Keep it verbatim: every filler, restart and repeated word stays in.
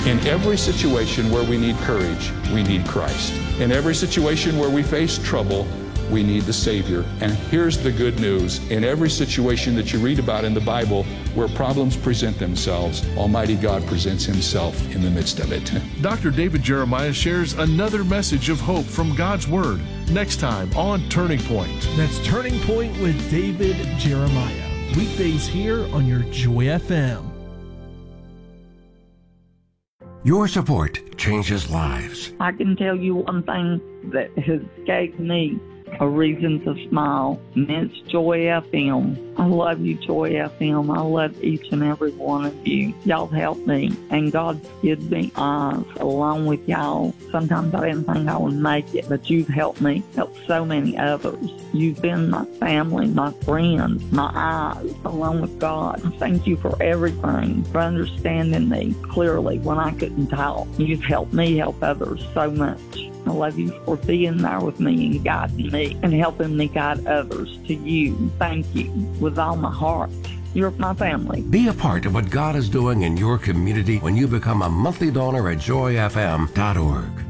In every situation where we need courage, we need Christ. In every situation where we face trouble, we need the Savior. And here's the good news. In every situation that you read about in the Bible where problems present themselves, Almighty God presents Himself in the midst of it. Doctor David Jeremiah shares another message of hope from God's Word next time on Turning Point. That's Turning Point with David Jeremiah. Weekdays here on your Joy F M. Your support changes lives. I can tell you one thing that has gave me a reason to smile, and it's Joy F M. I love you, Joy F M. I love each and every one of you. Y'all help me, and God's given me eyes along with y'all. Sometimes I didn't think I would make it, but you've helped me, helped so many others. You've been my family, my friends, my eyes, along with God. Thank you for everything, for understanding me clearly when I couldn't talk. You've helped me help others so much. I love you for being there with me and guiding me and helping me guide others to you. Thank you with all my heart. You're my family. Be a part of what God is doing in your community when you become a monthly donor at joy f m dot org.